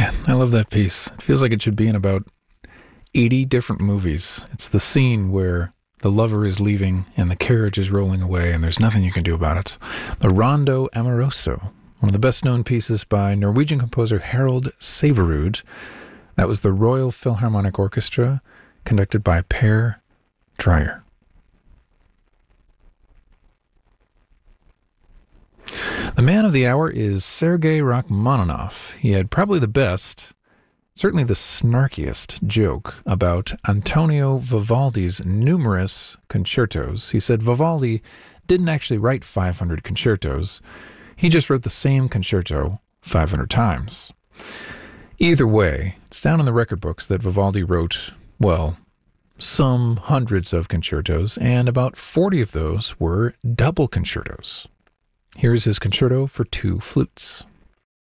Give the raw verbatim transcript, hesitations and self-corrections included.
Man, I love that piece. It feels like it should be in about eighty different movies. It's the scene where the lover is leaving and the carriage is rolling away and there's nothing you can do about it. The Rondo Amoroso, one of the best-known pieces by Norwegian composer Harald Sæverud. That was the Royal Philharmonic Orchestra, conducted by Per Dreyer. The man of the hour is Sergei Rachmaninoff. He had probably the best, certainly the snarkiest joke about Antonio Vivaldi's numerous concertos. He said Vivaldi didn't actually write five hundred concertos. He just wrote the same concerto five hundred times. Either way, it's down in the record books that Vivaldi wrote, well, some hundreds of concertos, and about forty of those were double concertos. Here's his concerto for two flutes.